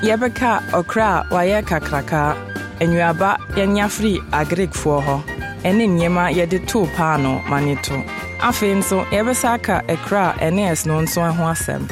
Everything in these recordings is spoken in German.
Yɛbɛka okra wayɛ kakraka, enyuaba yɛnya free agrikfoɔ hɔ, ɛne nneɛma yɛde too paano manito. Afei nso yɛbɛsa aka ekra ɛne ɛsno nso ho asɛm.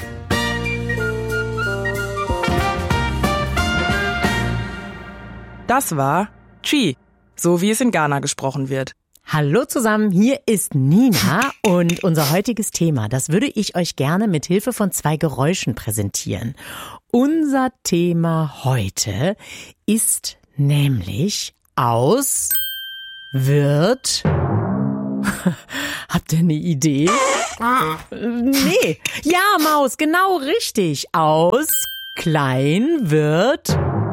Das war Twi, so wie es in Ghana gesprochen wird. Hallo zusammen, hier ist Nina und unser heutiges Thema, das würde ich euch gerne mit Hilfe von 2 Geräuschen präsentieren. Unser Thema heute ist nämlich aus wird. Habt ihr eine Idee? Nee. Ja, Maus, genau richtig. Aus klein wird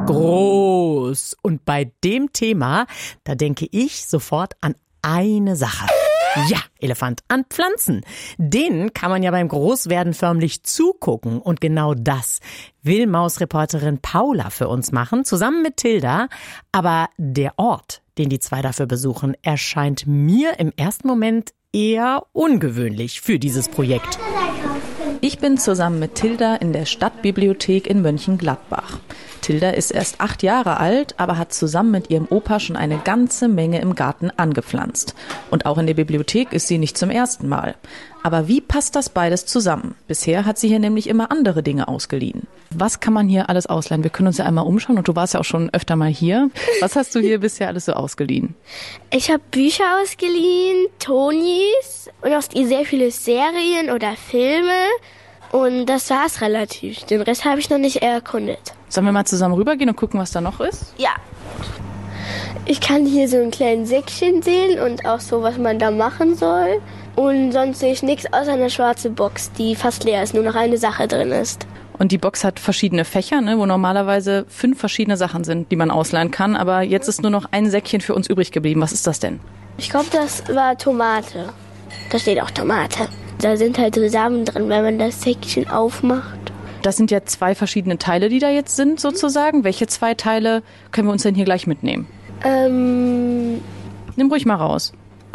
groß. Und bei dem Thema, da denke ich sofort an eine Sache. Ja, Elefant, an Pflanzen. Denen kann man ja beim Großwerden förmlich zugucken. Und genau das will Mausreporterin Paula für uns machen, zusammen mit Tilda. Aber der Ort, den die 2 dafür besuchen, erscheint mir im ersten Moment eher ungewöhnlich für dieses Projekt. Ich bin zusammen mit Tilda in der Stadtbibliothek in Mönchengladbach. Tilda ist erst 8 Jahre alt, aber hat zusammen mit ihrem Opa schon eine ganze Menge im Garten angepflanzt. Und auch in der Bibliothek ist sie nicht zum ersten Mal. Aber wie passt das beides zusammen? Bisher hat sie hier nämlich immer andere Dinge ausgeliehen. Was kann man hier alles ausleihen? Wir können uns ja einmal umschauen und du warst ja auch schon öfter mal hier. Was hast du hier bisher alles so ausgeliehen? Ich habe Bücher ausgeliehen, Tonis und auch sehr viele Serien oder Filme. Und das war's relativ. Den Rest habe ich noch nicht erkundet. Sollen wir mal zusammen rübergehen und gucken, was da noch ist? Ja. Ich kann hier so ein kleines Säckchen sehen und auch so, was man da machen soll. Und sonst sehe ich nichts außer eine schwarze Box, die fast leer ist, nur noch eine Sache drin ist. Und die Box hat verschiedene Fächer, ne, wo normalerweise 5 verschiedene Sachen sind, die man ausleihen kann. Aber jetzt ist nur noch ein Säckchen für uns übrig geblieben. Was ist das denn? Ich glaube, das war Tomate. Da steht auch Tomate. Da sind halt so Samen drin, wenn man das Säckchen aufmacht. Das sind ja 2 verschiedene Teile, die da jetzt sind, sozusagen. Welche 2 Teile können wir uns denn hier gleich mitnehmen? Nimm ruhig mal raus.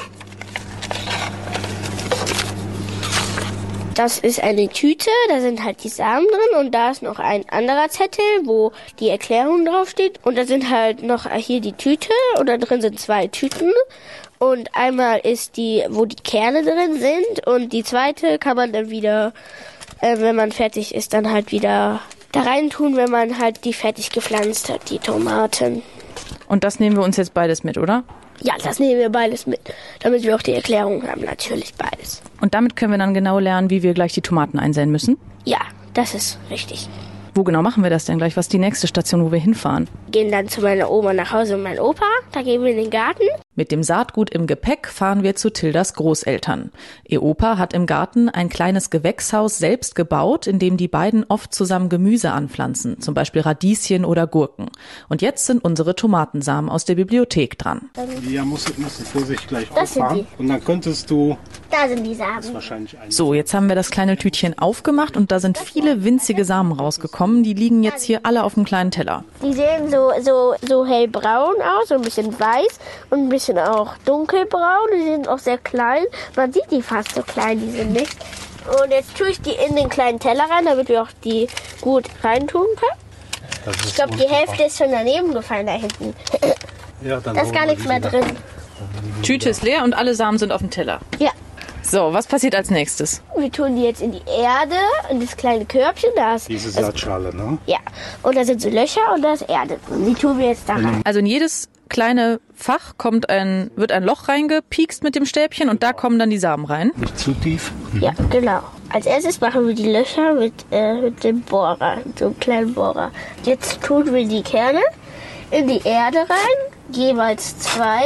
Das ist eine Tüte, da sind halt die Samen drin und da ist noch ein anderer Zettel, wo die Erklärung draufsteht. Und da sind halt noch hier die Tüte und da drin sind 2 Tüten. Und einmal ist die, wo die Kerne drin sind und die zweite kann man dann wieder, wenn man fertig ist, dann halt wieder da rein tun, wenn man halt die fertig gepflanzt hat, die Tomaten. Und das nehmen wir uns jetzt beides mit, oder? Ja, das nehmen wir beides mit, damit wir auch die Erklärung haben, natürlich beides. Und damit können wir dann genau lernen, wie wir gleich die Tomaten einsäen müssen? Ja, das ist richtig. Wo genau machen wir das denn gleich? Was ist die nächste Station, wo wir hinfahren? Wir gehen dann zu meiner Oma nach Hause und meinem Opa. Da gehen wir in den Garten. Mit dem Saatgut im Gepäck fahren wir zu Tildas Großeltern. Ihr Opa hat im Garten ein kleines Gewächshaus selbst gebaut, in dem die beiden oft zusammen Gemüse anpflanzen, zum Beispiel Radieschen oder Gurken. Und jetzt sind unsere Tomatensamen aus der Bibliothek dran. Ja, musst du Vorsicht gleich auffahren. Und dann könntest du... Da sind die Samen. So, jetzt haben wir das kleine Tütchen aufgemacht und da sind viele winzige Samen rausgekommen. Die liegen jetzt hier alle auf dem kleinen Teller. Die sehen so hellbraun aus, so ein bisschen weiß und ein bisschen auch dunkelbraun. Die sind auch sehr klein. Man sieht die fast so klein, die sind nicht. Und jetzt tue ich die in den kleinen Teller rein, damit wir auch die gut reintun können. Ich glaube, die Hälfte ist schon daneben gefallen da hinten. Ja, dann da ist gar nichts mehr drin. Tüte ist leer und alle Samen sind auf dem Teller. Ja. So, was passiert als nächstes? Wir tun die jetzt in die Erde, in das kleine Körbchen. Da ist diese Saatschale, ne? Ja, und da sind so Löcher und da ist Erde. Und die tun wir jetzt da rein. Also in jedes kleine Fach wird ein Loch reingepiekst mit dem Stäbchen und da kommen dann die Samen rein. Nicht zu tief? Ja, genau. Als erstes machen wir die Löcher mit dem Bohrer, so einem kleinen Bohrer. Jetzt tun wir die Kerne in die Erde rein, jeweils 2.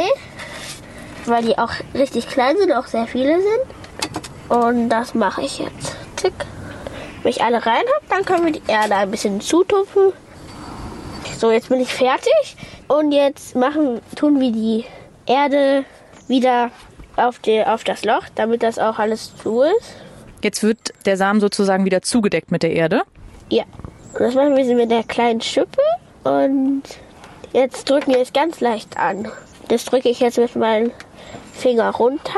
Weil die auch richtig klein sind, auch sehr viele sind. Und das mache ich jetzt. Tick. Wenn ich alle rein habe, dann können wir die Erde ein bisschen zutupfen. So, jetzt bin ich fertig. Und jetzt tun wir die Erde wieder auf das Loch, damit das auch alles zu ist. Jetzt wird der Samen sozusagen wieder zugedeckt mit der Erde? Ja. Und das machen wir mit der kleinen Schippe. Und jetzt drücken wir es ganz leicht an. Das drücke ich jetzt mit meinem Finger runter.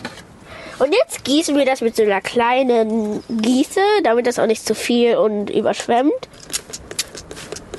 Und jetzt gießen wir das mit so einer kleinen Gieße, damit das auch nicht zu viel und überschwemmt.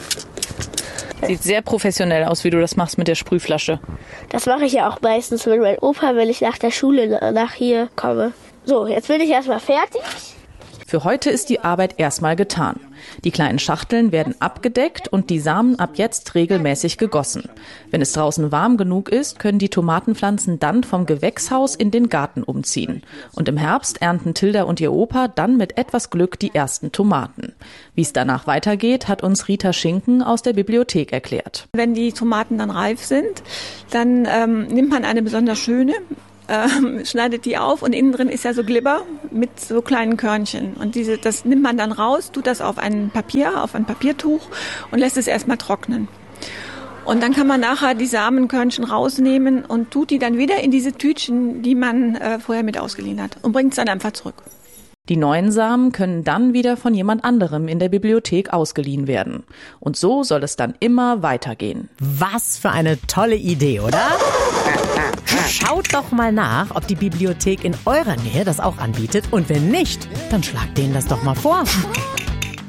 Sieht sehr professionell aus, wie du das machst mit der Sprühflasche. Das mache ich ja auch meistens mit meinem Opa, wenn ich nach der Schule nach hier komme. So, jetzt bin ich erstmal fertig. Für heute ist die Arbeit erstmal getan. Die kleinen Schachteln werden abgedeckt und die Samen ab jetzt regelmäßig gegossen. Wenn es draußen warm genug ist, können die Tomatenpflanzen dann vom Gewächshaus in den Garten umziehen. Und im Herbst ernten Tilda und ihr Opa dann mit etwas Glück die ersten Tomaten. Wie es danach weitergeht, hat uns Rita Schinken aus der Bibliothek erklärt. Wenn die Tomaten dann reif sind, dann nimmt man eine besonders schöne, schneidet die auf und innen drin ist ja so Glibber mit so kleinen Körnchen. Und das nimmt man dann raus, tut das auf ein Papiertuch und lässt es erstmal trocknen. Und dann kann man nachher die Samenkörnchen rausnehmen und tut die dann wieder in diese Tütchen, die man vorher mit ausgeliehen hat und bringt es dann einfach zurück. Die neuen Samen können dann wieder von jemand anderem in der Bibliothek ausgeliehen werden. Und so soll es dann immer weitergehen. Was für eine tolle Idee, oder? Schaut doch mal nach, ob die Bibliothek in eurer Nähe das auch anbietet. Und wenn nicht, dann schlagt denen das doch mal vor.